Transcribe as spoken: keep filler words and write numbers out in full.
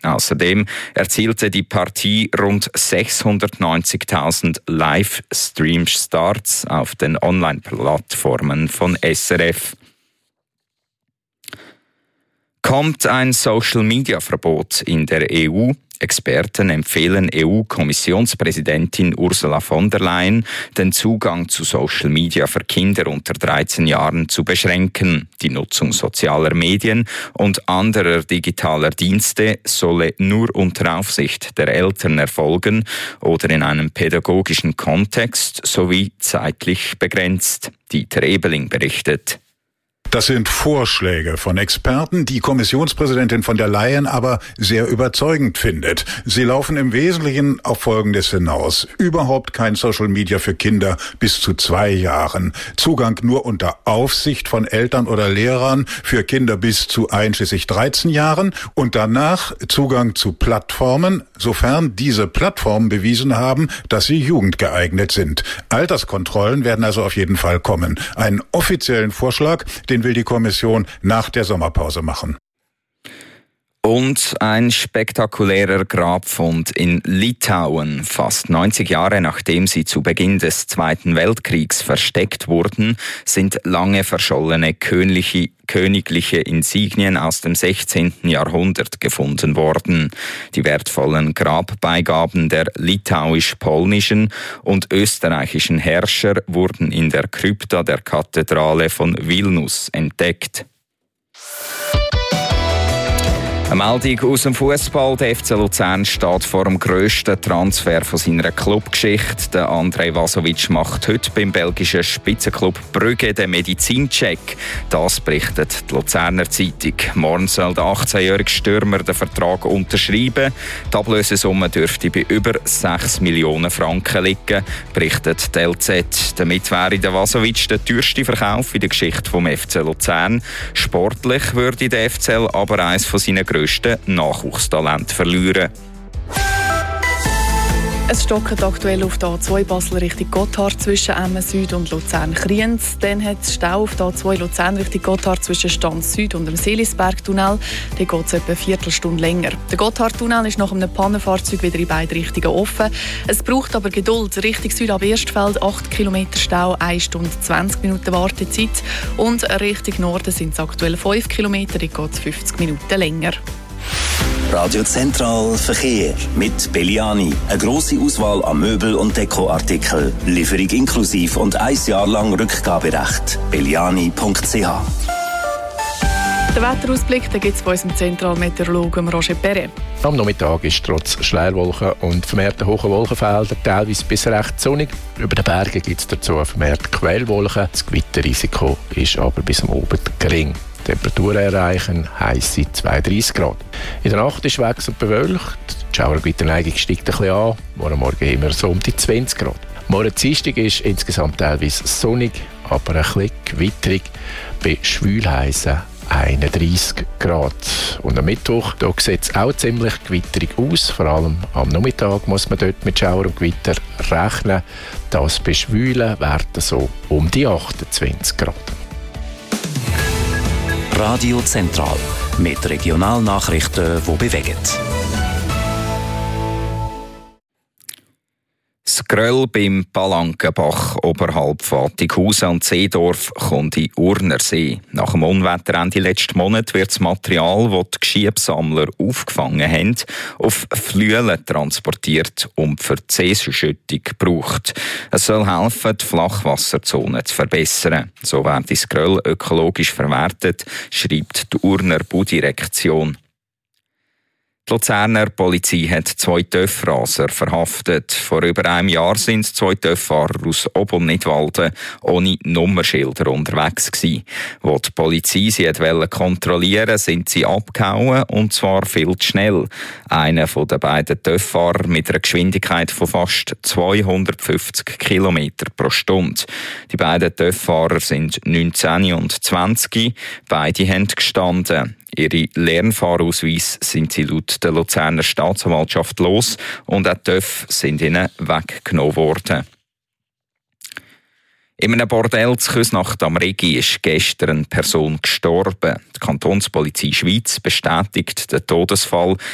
Außerdem erzielte die Partie rund sechshundertneunzigtausend Livestream-Starts auf den Online-Plattformen von S R F. Kommt ein Social-Media-Verbot in der E U? Experten empfehlen E U-Kommissionspräsidentin Ursula von der Leyen, den Zugang zu Social Media für Kinder unter dreizehn Jahren zu beschränken. Die Nutzung sozialer Medien und anderer digitaler Dienste solle nur unter Aufsicht der Eltern erfolgen oder in einem pädagogischen Kontext sowie zeitlich begrenzt. Dieter Ebeling berichtet. Das sind Vorschläge von Experten, die Kommissionspräsidentin von der Leyen aber sehr überzeugend findet. Sie laufen im Wesentlichen auf Folgendes hinaus. Überhaupt kein Social Media für Kinder bis zu zwei Jahren. Zugang nur unter Aufsicht von Eltern oder Lehrern für Kinder bis zu einschließlich dreizehn Jahren. Und danach Zugang zu Plattformen, sofern diese Plattformen bewiesen haben, dass sie jugendgeeignet sind. Alterskontrollen werden also auf jeden Fall kommen. Einen offiziellen Vorschlag, den will die Kommission nach der Sommerpause machen. Und ein spektakulärer Grabfund in Litauen. Fast neunzig Jahre nachdem sie zu Beginn des Zweiten Weltkriegs versteckt wurden, sind lange verschollene königliche, königliche Insignien aus dem sechzehnten Jahrhundert gefunden worden. Die wertvollen Grabbeigaben der litauisch-polnischen und österreichischen Herrscher wurden in der Krypta der Kathedrale von Vilnius entdeckt. Eine Meldung aus dem Fußball. Der F C Luzern steht vor dem grössten Transfer von seiner Clubgeschichte. Der Andrej Vasovic macht heute beim belgischen Spitzenklub Brügge den Medizincheck. Das berichtet die Luzerner Zeitung. Morgen soll der achtzehnjährige Stürmer den Vertrag unterschreiben. Die Ablösesumme dürfte bei über sechs Millionen Franken liegen, berichtet die L Z. Damit wäre der Vasovic der teuerste Verkauf in der Geschichte vom F C Luzern. Sportlich würde der F C L aber eines von seinen grössten Nachwuchstalent verlieren. Es stockt aktuell auf der A zwei Basel Richtung Gotthard zwischen Emmen Süd und Luzern-Kriens. Dann hat es Stau auf der A zwei Luzern Richtung Gotthard zwischen Stanz Süd und dem Seelisberg-Tunnel. Dann geht es etwa eine Viertelstunde länger. Der Gotthard-Tunnel ist nach einem Pannenfahrzeug wieder in beide Richtungen offen. Es braucht aber Geduld. Richtung Süd ab Erstfeld acht Kilometer Stau, eine Stunde zwanzig Minuten Wartezeit. Und Richtung Norden sind es aktuell fünf Kilometer, dann geht es fünfzig Minuten länger. Radio Zentral Verkehr mit Belliani. Eine grosse Auswahl an Möbel- und Dekoartikeln. Lieferung inklusiv und ein Jahr lang Rückgaberecht. belliani punkt c h. Den Wetterausblick gibt es von unserem Zentralmeteorologen Roger Perret. Am Nachmittag ist trotz Schleierwolken und vermehrten hohen Wolkenfeldern teilweise bis recht sonnig. Über den Bergen gibt es dazu vermehrt Quellwolken. Das Gewitterrisiko ist aber bis am Abend gering. Temperaturen erreichen heisse zweiunddreissig Grad. In der Nacht ist wechselnd bewölkt. Die Schauergewitterneigung steigt ein bisschen an. Morgen Morgen immer so um die zwanzig Grad. Morgen Dienstag ist insgesamt teilweise sonnig, aber ein bisschen gewitterig. Bei schwülheissen einunddreissig Grad. Und am Mittwoch da sieht es auch ziemlich gewitterig aus. Vor allem am Nachmittag muss man dort mit Schauer und Gewitter rechnen. Das bei Schwülen werden so um die achtundzwanzig Grad. Radio Zentral mit Regionalnachrichten, die bewegen. Das Gröll beim Palankenbach oberhalb Vatighausen und Seedorf kommt in Urnersee. Nach dem Unwetter Ende letzten Monat wird das Material, das die Geschiebsammler aufgefangen haben, auf Flüelen transportiert und für die Seeschüttung gebraucht. Es soll helfen, die Flachwasserzone zu verbessern. So wird das Gröll ökologisch verwertet, schreibt die Urner Baudirektion. Die Luzerner Polizei hat zwei Töffraser verhaftet. Vor über einem Jahr sind zwei Töfffahrer aus Ob- und Nidwalden ohne Nummernschilder unterwegs gewesen. Als die Polizei sie wollte kontrollieren, sind sie abgehauen, und zwar viel zu schnell. Einer der beiden Töfffahrer mit einer Geschwindigkeit von fast zweihundertfünfzig Kilometer pro Stunde. Die beiden Töfffahrer sind neunzehn und zwanzig. Beide haben gestanden. Ihre Lernfahrausweise sind sie laut der Luzerner Staatsanwaltschaft los und auch die Töff sind ihnen weggenommen worden. In einem Bordell zu Küsnacht am Rigi ist gestern eine Person gestorben. Die Kantonspolizei Schweiz bestätigt den Todesfall